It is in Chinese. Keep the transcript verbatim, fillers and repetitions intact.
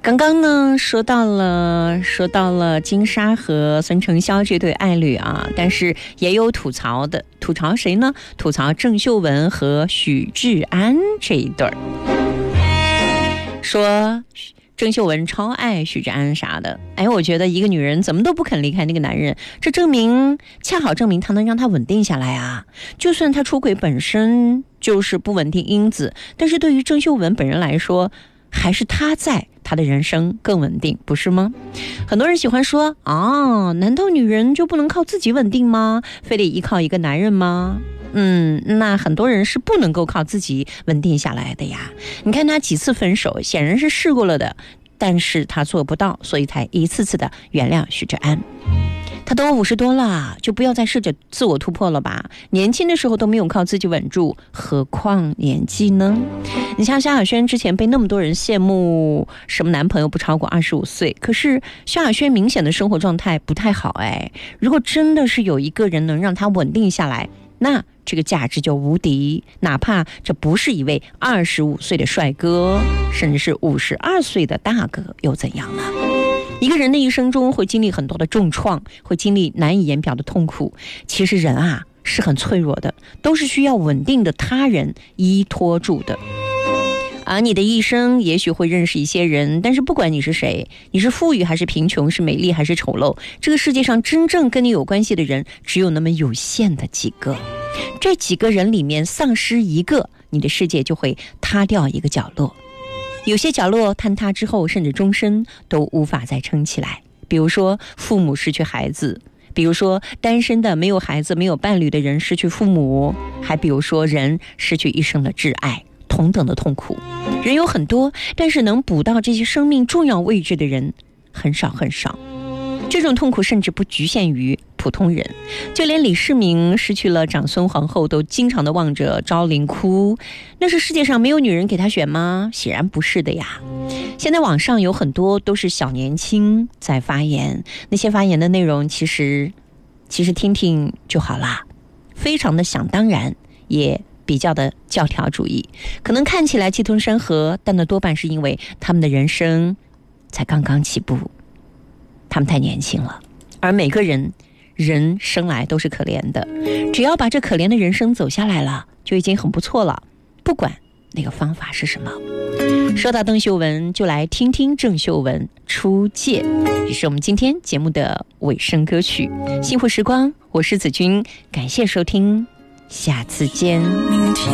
刚刚呢说到了说到了金莎和孙承霄这对爱侣啊，但是也有吐槽的，吐槽谁呢？吐槽郑秀文和许志安这一对儿，说郑秀文超爱许志安啥的。哎，我觉得一个女人怎么都不肯离开那个男人，这证明恰好证明他能让他稳定下来啊。就算他出轨本身就是不稳定因子，但是对于郑秀文本人来说，还是他在他的人生更稳定，不是吗？很多人喜欢说啊，难道女人就不能靠自己稳定吗？非得依靠一个男人吗？嗯，那很多人是不能够靠自己稳定下来的呀。你看他几次分手，显然是试过了的，但是他做不到，所以才一次次的原谅许志安。他都五十多了，就不要再试着自我突破了吧。年轻的时候都没有靠自己稳住，何况年纪呢？你像萧亚轩之前被那么多人羡慕，什么男朋友不超过二十五岁，可是萧亚轩明显的生活状态不太好哎。如果真的是有一个人能让他稳定下来，那这个价值就无敌，哪怕这不是一位二十五岁的帅哥，甚至是五十二岁的大哥，又怎样呢？一个人的一生中会经历很多的重创，会经历难以言表的痛苦。其实人啊是很脆弱的，都是需要稳定的他人依托住的。而你的一生也许会认识一些人，但是不管你是谁，你是富裕还是贫穷，是美丽还是丑陋，这个世界上真正跟你有关系的人只有那么有限的几个。这几个人里面丧失一个，你的世界就会塌掉一个角落。有些角落坍塌之后，甚至终身都无法再撑起来。比如说父母失去孩子，比如说单身的没有孩子没有伴侣的人失去父母，还比如说人失去一生的挚爱，同等的痛苦。人有很多，但是能补到这些生命重要位置的人很少很少。这种痛苦甚至不局限于普通人，就连李世民失去了长孙皇后都经常的望着昭陵哭，那是世界上没有女人给他选吗？显然不是的呀。现在网上有很多都是小年轻在发言，那些发言的内容其实其实听听就好啦，非常的想当然，也比较的教条主义，可能看起来气吞山河，但那多半是因为他们的人生才刚刚起步，他们太年轻了。而每个人人生来都是可怜的，只要把这可怜的人生走下来了，就已经很不错了，不管那个方法是什么。说到邓秀文，就来听听郑秀文出界，也是我们今天节目的尾声歌曲。幸福时光，我是子君，感谢收听，下次见。